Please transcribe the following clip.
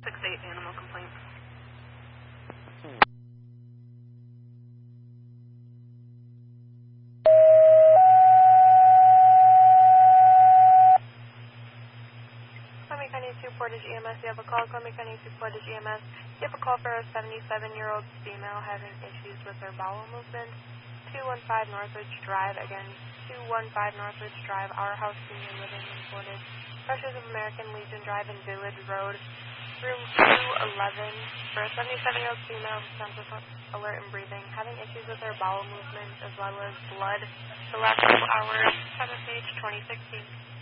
6-8 animal complaint. Columbia County 2 Portage EMS, you have a call. Columbia County 2 Portage EMS, you have a call for a 77-year-old female having issues with her bowel movement. 215 Northridge Drive, again, 215 Northridge Drive, Our House Senior Living in Portage. Pressures of American Legion Drive and Village Road, room 211, for a 77-year-old female who sounds alert and breathing, having issues with her bowel movement as well as blood the last couple hours. Have a page 2016.